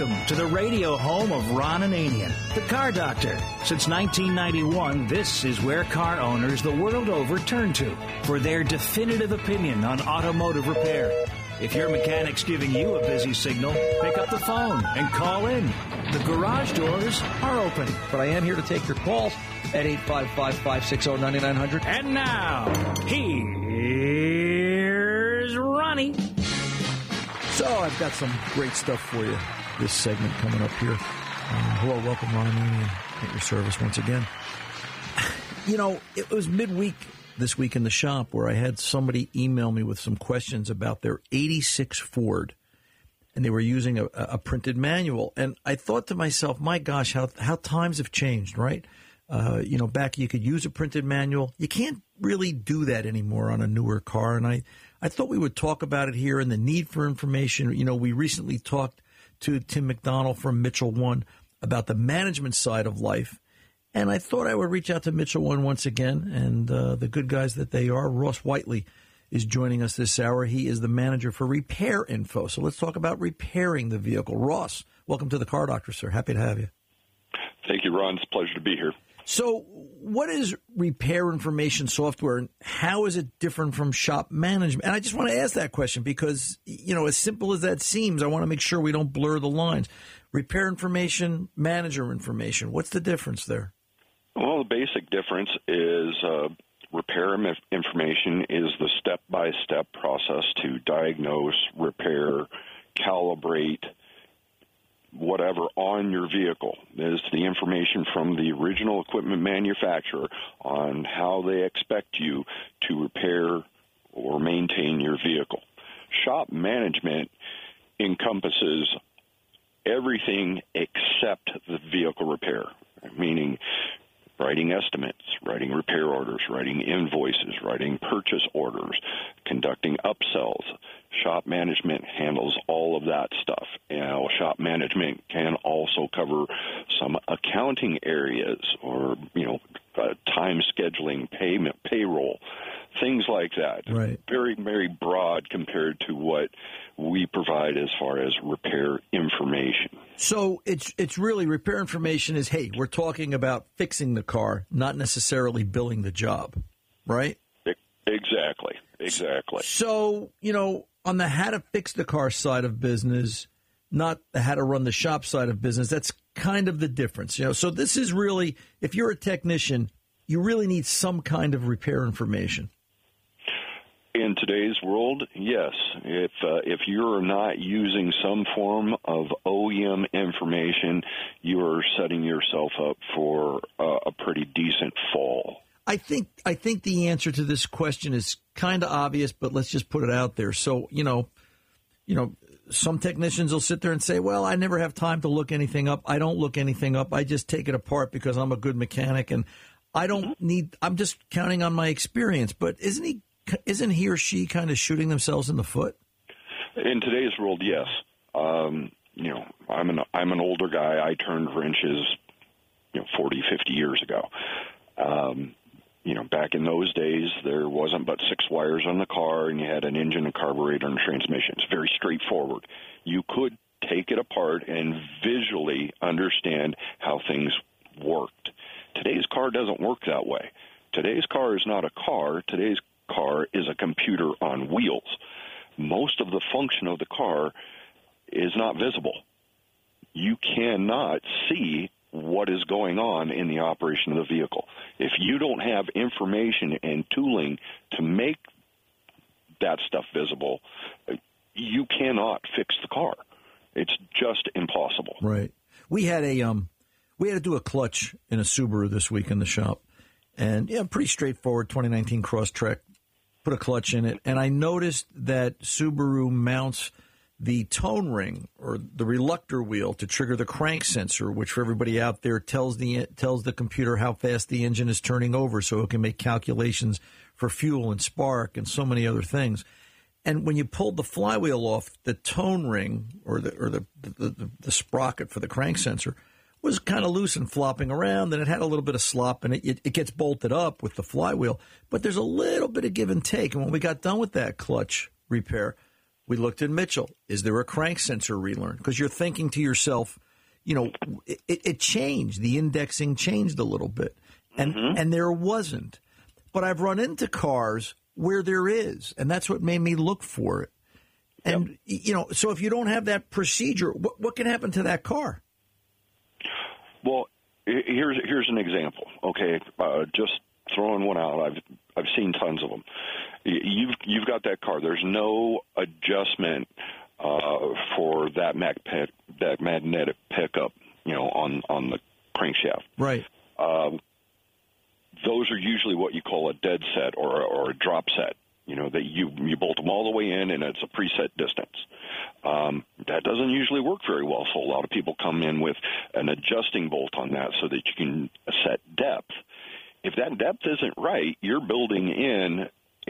Welcome to the radio home of Ron Ananian, the Car Doctor. Since 1991, this is where car owners the world over turn to for their definitive opinion on automotive repair. If your mechanic's giving you a busy signal, pick up the phone and call in. The garage doors are open. But I am here to take your calls at 855-560-9900. And now, here's Ronnie. So I've got some great stuff for you. This segment coming up here. Hello, welcome, Ron Ananian, at your service once again. You know, it was midweek this week in the shop where I had somebody email me with some questions about their 86 Ford, and they were using a printed manual. And I thought to myself, my gosh, how times have changed, right? Back you could use a printed manual. You can't really do that anymore on a newer car. And I thought we would talk about it here and the need for information. You know, we recently talked to Tim McDonald from Mitchell One about the management side of life. And I thought I would reach out to Mitchell One once again. And the good guys that they are, Ross Whiteley is joining us this hour. He is the manager for Repair Info. So let's talk about repairing the vehicle. Ross, welcome to the Car Doctor, sir. Happy to have you. Thank you, Ron. It's a pleasure to be here. So what is repair information software, and how is it different from shop management? And I just want to ask that question because, you know, as simple as that seems, I want to make sure we don't blur the lines. Repair information, manager information, what's the difference there? Well, the basic difference is repair information is the step-by-step process to diagnose, repair, calibrate, whatever on your vehicle. Is the information from the original equipment manufacturer on how they expect you to repair or maintain your vehicle. Shop management encompasses everything except the vehicle repair, meaning writing estimates, writing repair orders, writing invoices, writing purchase orders, conducting upsells. Shop management handles all of that stuff. Shop management can also cover some accounting areas or, time scheduling, payment, payroll, things like that. Right. Very, very broad compared to what we provide as far as repair information. So it's really repair information is, hey, we're talking about fixing the car, not necessarily billing the job, right? Exactly. So, on the how to fix the car side of business, not the how to run the shop side of business, that's kind of the difference. So this is really, if you're a technician, you really need some kind of repair information. In today's world, yes. If you're not using some form of OEM information, you are setting yourself up for a pretty decent fall. I think the answer to this question is kind of obvious, but let's just put it out there. So, some technicians will sit there and say, well, I never have time to look anything up. I don't look anything up. I just take it apart because I'm a good mechanic and I'm just counting on my experience. But isn't he or she kind of shooting themselves in the foot? In today's world, yes. I'm an older guy. I turned wrenches, 40, 50 years ago. Back in those days, there wasn't but 6 wires on the car, and you had an engine, a carburetor, and a transmission. It's very straightforward. You could take it apart and visually understand how things worked. Today's car doesn't work that way. Today's car is not a car. Today's car is a computer on wheels. Most of the function of the car is not visible. You cannot see what is going on in the operation of the vehicle. If you don't have information and tooling to make that stuff visible, you cannot fix the car. It's just impossible. Right. We had to do a clutch in a Subaru this week in the shop. And pretty straightforward 2019 Crosstrek. Put a clutch in it, and I noticed that Subaru mounts the tone ring or the reluctor wheel to trigger the crank sensor, which for everybody out there tells the computer how fast the engine is turning over, so it can make calculations for fuel and spark and so many other things. And when you pulled the flywheel off, the tone ring or the sprocket for the crank sensor was kind of loose and flopping around, and it had a little bit of slop, and it gets bolted up with the flywheel. But there's a little bit of give and take. And when we got done with that clutch repair, We looked at Mitchell. Is there a crank sensor relearn? Because you're thinking to yourself, it changed. The indexing changed a little bit. And there wasn't. But I've run into cars where there is, and that's what made me look for it. And, so if you don't have that procedure, what can happen to that car? Well, here's an example. Okay, just throwing one out. I've seen tons of them. You've got that car. There's no adjustment for that magnetic pickup, on the crankshaft. Right. Those are usually what you call a dead set or a drop set. That you bolt them all the way in, and it's a preset distance. That doesn't usually work very well, so a lot of people come in with an adjusting bolt on that so that you can set depth. If that depth isn't right, you're building in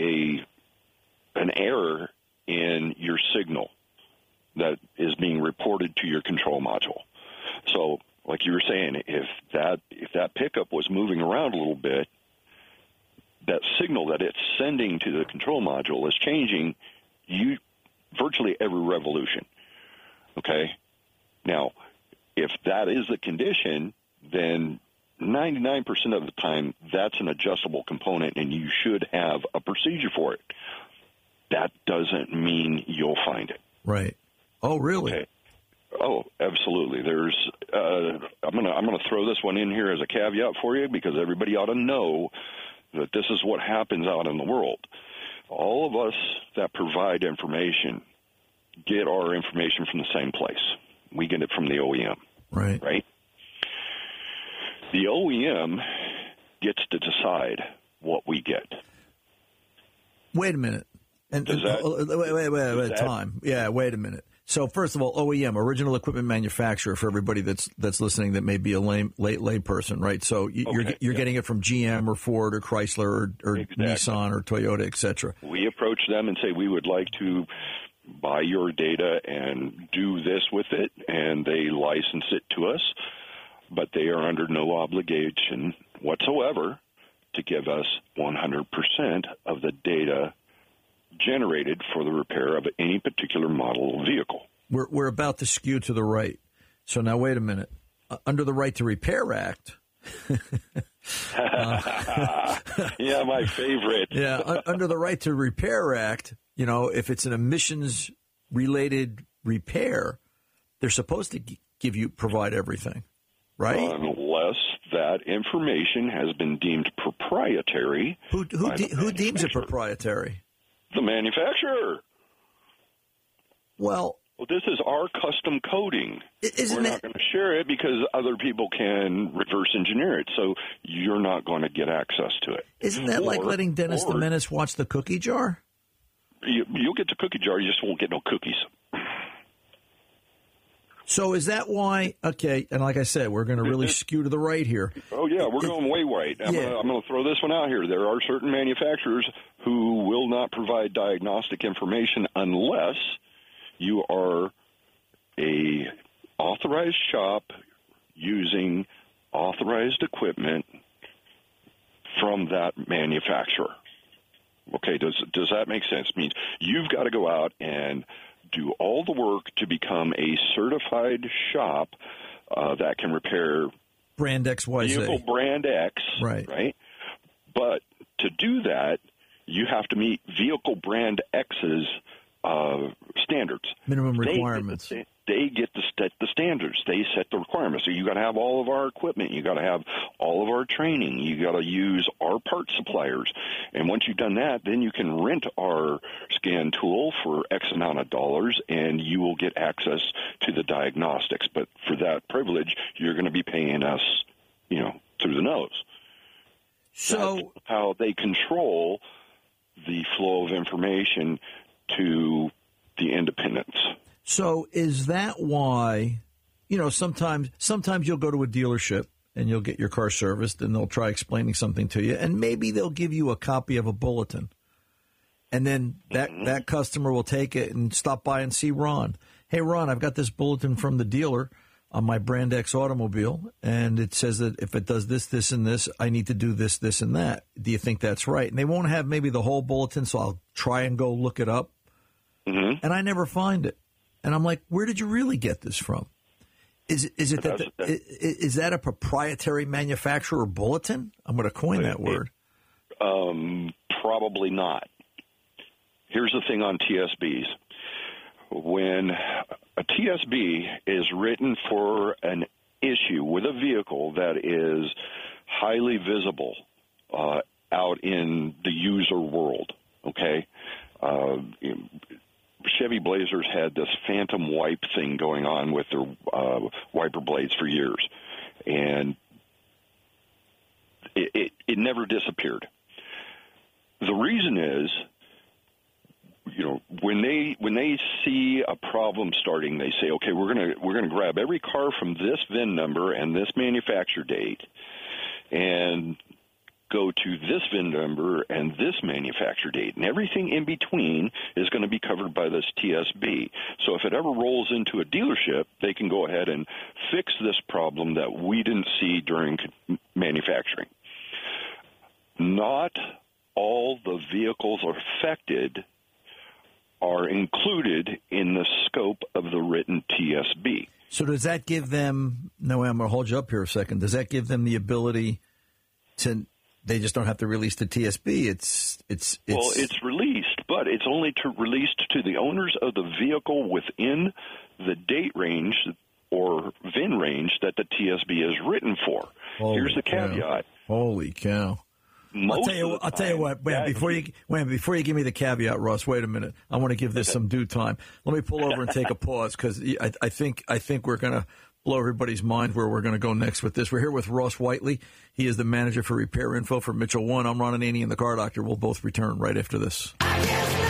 an error in your signal that is being reported to your control module. So, like you were saying, if that pickup was moving around a little bit, that signal that it's sending to the control module is changing virtually every revolution. Okay? Now, if that is the condition, then 99% of the time that's an adjustable component and you should have a procedure for it. That doesn't mean you'll find it. Right. Oh, really? Okay. Oh, absolutely. There's I'm gonna throw this one in here as a caveat for you because everybody ought to know that this is what happens out in the world. All of us that provide information get our information from the same place. We get it from the OEM. Right. Right? The OEM gets to decide what we get. Wait a minute. And wait, time. Yeah, wait a minute. So first of all, OEM, original equipment manufacturer, for everybody that's listening that may be a lay person, right? So you're getting it from GM or Ford or Chrysler or Exactly. Nissan or Toyota, et cetera. We approach them and say we would like to buy your data and do this with it, and they license it to us, but they are under no obligation whatsoever to give us 100% of the data generated for the repair of any particular model of vehicle. We're about to skew to the right. So now wait a minute. Under the Right to Repair Act. Yeah, my favorite. Yeah, under the Right to Repair Act, if it's an emissions-related repair, they're supposed to provide everything, right? Unless that information has been deemed proprietary. Who deems it proprietary? The manufacturer. Well, this is our custom coding. We're not going to share it because other people can reverse engineer it, so you're not going to get access to it. Isn't that like letting Dennis the Menace watch the cookie jar? You'll get the cookie jar, you just won't get no cookies. So is that why? Okay, and like I said, we're going to really skew to the right here. Oh yeah, we're going way right. I'm going to throw this one out here. There are certain manufacturers who will not provide diagnostic information unless you are a authorized shop using authorized equipment from that manufacturer. Okay, does that make sense? It means you've got to go out and do all the work to become a certified shop that can repair brand XYZ. Vehicle brand X, right? But to do that, you have to meet vehicle brand X's standards. Minimum requirements. They get to set the standards. They set the requirements. So you got to have all of our equipment. You got to have all of our training. You got to use our part suppliers. And once you've done that, then you can rent our scan tool for X amount of dollars, and you will get access to the diagnostics. But for that privilege, you're going to be paying us, through the nose. So that's how they control the flow of information to the independents. So is that why, sometimes you'll go to a dealership and you'll get your car serviced and they'll try explaining something to you, and maybe they'll give you a copy of a bulletin. And then that customer will take it and stop by and see Ron. Hey, Ron, I've got this bulletin from the dealer on my Brand X automobile, and it says that if it does this, this, and this, I need to do this, this, and that. Do you think that's right? And they won't have maybe the whole bulletin, so I'll try and go look it up. Mm-hmm. and I never find it. And I'm like, where did you really get this from? Is that a proprietary manufacturer bulletin? I'm going to coin that word. Probably not. Here's the thing on TSBs. When a TSB is written for an issue with a vehicle that is highly visible out in the user world, okay? Chevy Blazers had this phantom wipe thing going on with their wiper blades for years, and it never disappeared. The reason is, when they see a problem starting, they say, okay, we're gonna grab every car from this VIN number and this manufacture date, and go to this VIN number and this manufacture date, and everything in between is going to be covered by this TSB. So if it ever rolls into a dealership, they can go ahead and fix this problem that we didn't see during manufacturing. Not all the vehicles affected are included in the scope of the written TSB. So does that give them, no, I'm going to hold you up here a second, does that give them the ability to, they just don't have to release the TSB? Well, it's released, but it's only released to the owners of the vehicle within the date range or VIN range that the TSB is written for. Here's the caveat. Holy cow. I'll tell you what. Before you give me the caveat, Russ, wait a minute. I want to give this some due time. Let me pull over and take a pause because I think we're going to blow everybody's mind where we're going to go next with this. We're here with Ross Whiteley. He is the manager for repair info for Mitchell One. I'm Ron Ananian, the Car Doctor. We'll both return right after this.